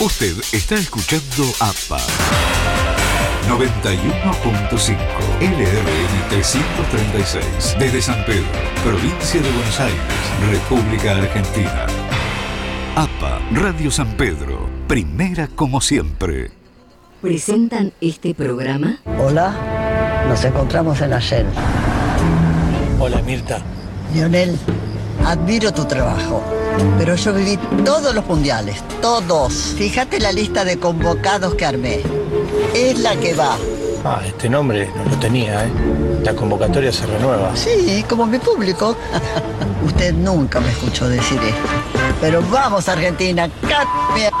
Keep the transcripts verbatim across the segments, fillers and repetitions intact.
Usted está escuchando APA noventa y uno punto cinco L R M trescientos treinta y seis desde San Pedro, provincia de Buenos Aires, República Argentina. APA Radio San Pedro, primera como siempre. ¿Presentan este programa? Hola, nos encontramos en la Shell. Hola, Mirta. Lionel, admiro tu trabajo, pero yo viví todos los mundiales, todos. Fíjate la lista de convocados que armé. Es la que va. Ah, este nombre no lo tenía, ¿eh? La convocatoria se renueva. Sí, como mi público. Usted nunca me escuchó decir esto. Pero vamos, Argentina, ¡cambia!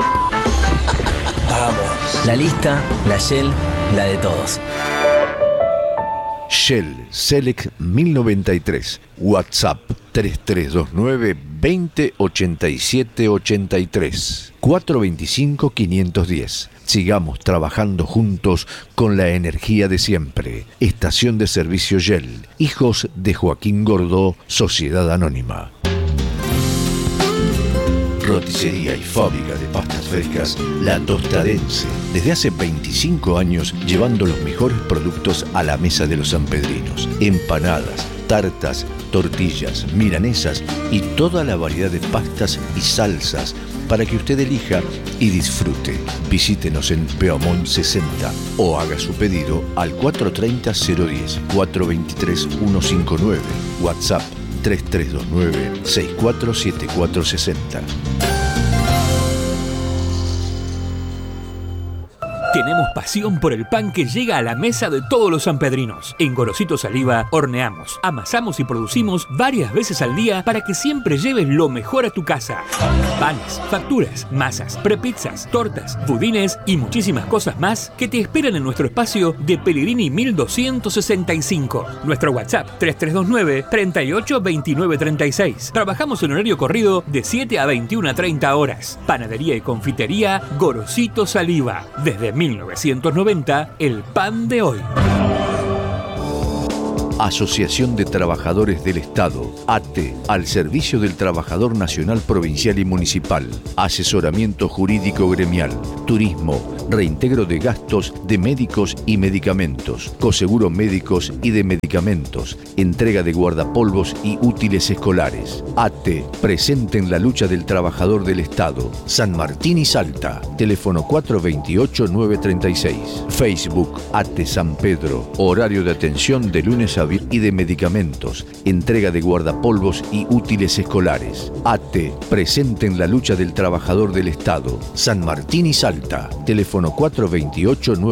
Vamos. La lista, la Shell, la de todos. Shell Select mil noventa y tres. WhatsApp tres tres dos nueve, veinte, ochenta y siete, ochenta y tres. cuatro veinticinco, quinientos diez. Sigamos trabajando juntos con la energía de siempre. Estación de servicio Shell. Hijos de Joaquín Gordó, Sociedad Anónima. Roticería y fábrica de pastas frescas La Tostadense. Desde hace veinticinco años llevando los mejores productos a la mesa de los sanpedrinos. Empanadas, tartas, tortillas, milanesas y toda la variedad de pastas y salsas para que usted elija y disfrute. Visítenos en Peomón sesenta o haga su pedido al cuatro treinta, cero diez, cuatro veintitrés, ciento cincuenta y nueve. WhatsApp tres tres dos nueve, seis cuatro siete cuatro seis cero. Tenemos pasión por el pan que llega a la mesa de todos los sanpedrinos. En Gorosito Saliva horneamos, amasamos y producimos varias veces al día para que siempre lleves lo mejor a tu casa. Panes, facturas, masas, prepizzas, tortas, budines y muchísimas cosas más que te esperan en nuestro espacio de Pellegrini mil doscientos sesenta y cinco. Nuestro WhatsApp tres tres dos nueve, treinta y ocho, veintinueve, treinta y seis. Trabajamos en horario corrido de siete a veintiuna a treinta horas. Panadería y confitería Gorosito Saliva. Desde mil novecientos noventa, el pan de hoy. Asociación de Trabajadores del Estado, A T E, al servicio del trabajador nacional, provincial y municipal. Asesoramiento jurídico gremial, turismo, reintegro de gastos de médicos y medicamentos, coseguro médicos y de medicamentos, entrega de guardapolvos y útiles escolares. A T E, presente en la lucha del trabajador del Estado. San Martín y Salta. Teléfono cuatro veintiocho, nueve treinta y seis. Facebook A T E San Pedro. Horario de atención de lunes a y de medicamentos, entrega de guardapolvos y útiles escolares. A T E, presente en la lucha del trabajador del Estado. San Martín y Salta. Teléfono cuatro veintiocho, nueve